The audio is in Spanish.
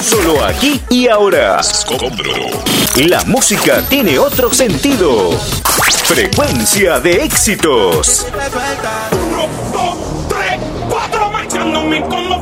Solo aquí y ahora. La música tiene otro sentido. Frecuencia de éxitos. 1, 2, 3, 4, marchándome con los